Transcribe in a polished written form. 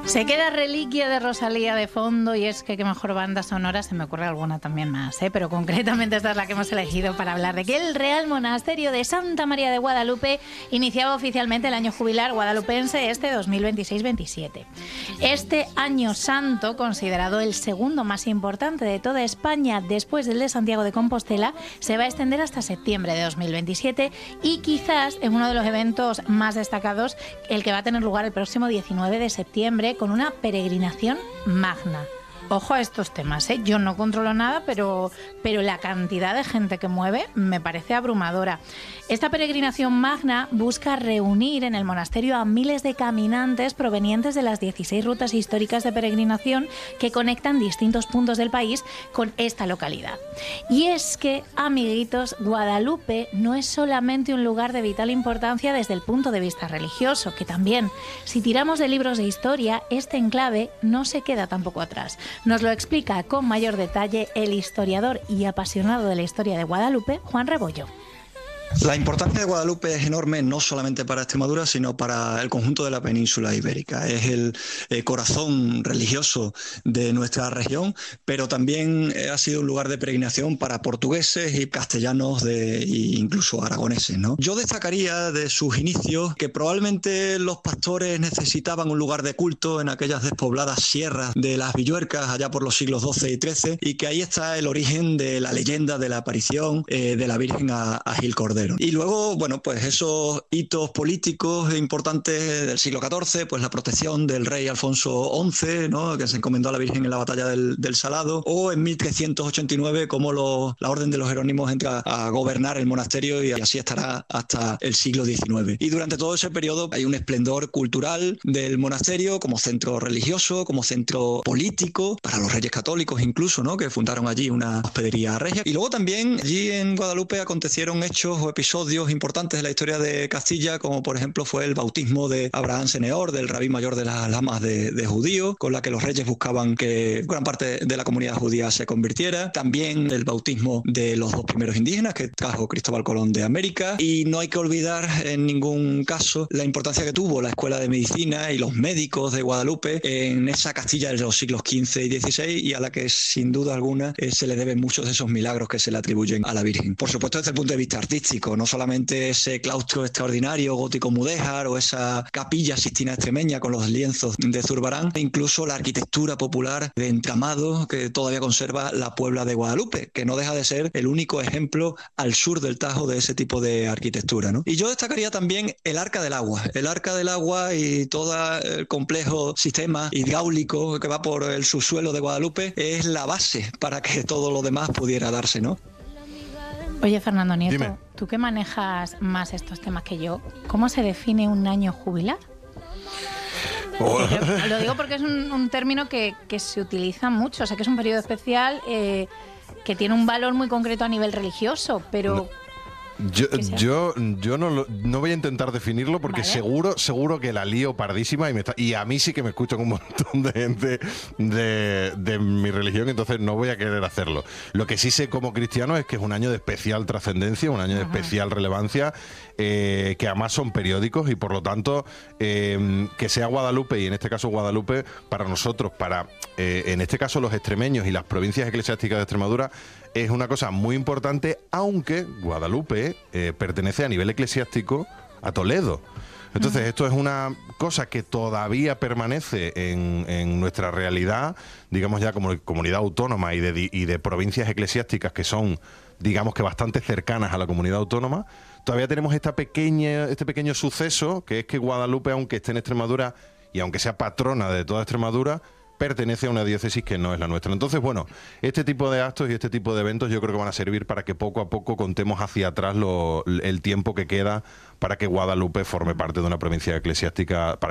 Se queda Reliquia de Rosalía de fondo y es que qué mejor banda sonora, se me ocurre alguna también más, pero concretamente esta es la que hemos elegido para hablar de que el Real Monasterio de Santa María de Guadalupe iniciaba oficialmente el año jubilar guadalupense este 2026-27. Este año santo, considerado el segundo más importante de toda España después del de Santiago de Compostela, se va a extender hasta septiembre de 2027 y quizás en uno de los eventos más destacados, el que va a tener lugar el próximo 19 de septiembre, con una peregrinación magna. Ojo a estos temas, ¿eh? Yo no controlo nada, pero la cantidad de gente que mueve me parece abrumadora. Esta peregrinación magna busca reunir en el monasterio a miles de caminantes provenientes de las 16 rutas históricas de peregrinación que conectan distintos puntos del país con esta localidad. Y es que, amiguitos, Guadalupe no es solamente un lugar de vital importancia desde el punto de vista religioso, que también, si tiramos de libros de historia, este enclave no se queda tampoco atrás. Nos lo explica con mayor detalle el historiador y apasionado de la historia de Guadalupe, Juan Rebollo. La importancia de Guadalupe es enorme no solamente para Extremadura, sino para el conjunto de la península ibérica. Es el corazón religioso de nuestra región, pero también ha sido un lugar de peregrinación para portugueses y castellanos e incluso aragoneses, ¿no? Yo destacaría de sus inicios que probablemente los pastores necesitaban un lugar de culto en aquellas despobladas sierras de las Villuercas allá por los siglos XII y XIII, y que ahí está el origen de la leyenda de la aparición de la Virgen a Gil Cordero. Y luego, bueno, pues esos hitos políticos importantes del siglo XIV, pues la protección del rey Alfonso XI, ¿no?, que se encomendó a la Virgen en la batalla del Salado, o en 1389 como la Orden de los Jerónimos entra a gobernar el monasterio y así estará hasta el siglo XIX. Y durante todo ese periodo hay un esplendor cultural del monasterio como centro religioso, como centro político, para los reyes católicos incluso, ¿no?, que fundaron allí una hospedería regia. Y luego también allí en Guadalupe acontecieron hechos o episodios importantes de la historia de Castilla, como por ejemplo fue el bautismo de Abraham Seneor, del rabí mayor de las lamas de judíos, con la que los reyes buscaban que gran parte de la comunidad judía se convirtiera. También el bautismo de los dos primeros indígenas que trajo Cristóbal Colón de América. Y no hay que olvidar en ningún caso la importancia que tuvo la Escuela de Medicina y los médicos de Guadalupe en esa Castilla de los siglos XV y XVI, y a la que sin duda alguna se le deben muchos de esos milagros que se le atribuyen a la Virgen. Por supuesto, desde el punto de vista artístico, no solamente ese claustro extraordinario gótico mudéjar o esa capilla sistina extremeña con los lienzos de Zurbarán, e incluso la arquitectura popular de entramado que todavía conserva la Puebla de Guadalupe, que no deja de ser el único ejemplo al sur del Tajo de ese tipo de arquitectura, ¿no? Y yo destacaría también el Arca del Agua y todo el complejo sistema hidráulico que va por el subsuelo de Guadalupe es la base para que todo lo demás pudiera darse, ¿no? Oye, Fernando Nieto, Dime. tú que manejas más estos temas que yo, ¿cómo se define un año jubilar? Lo digo porque es un término que se utiliza mucho, o sea que es un periodo especial que tiene un valor muy concreto a nivel religioso, pero... Yo no voy a intentar definirlo porque Vale. seguro que la lío pardísima y a mí sí que me escuchan un montón de gente de mi religión, entonces no voy a querer hacerlo. Lo que sí sé como cristiano es que es un año de especial trascendencia, un año de especial relevancia, que además son periódicos y por lo tanto que sea Guadalupe, y en este caso Guadalupe para nosotros, en este caso los extremeños y las provincias eclesiásticas de Extremadura, es una cosa muy importante, aunque Guadalupe pertenece a nivel eclesiástico a Toledo. Entonces esto es una cosa que todavía permanece en nuestra realidad, digamos ya como comunidad autónoma y de provincias eclesiásticas que son, digamos que bastante cercanas a la comunidad autónoma. Todavía tenemos este pequeño suceso, que es que Guadalupe, aunque esté en Extremadura y aunque sea patrona de toda Extremadura, pertenece a una diócesis que no es la nuestra. Entonces, bueno, este tipo de actos y este tipo de eventos yo creo que van a servir para que poco a poco contemos hacia atrás el tiempo que queda para que Guadalupe forme parte de una provincia eclesiástica, para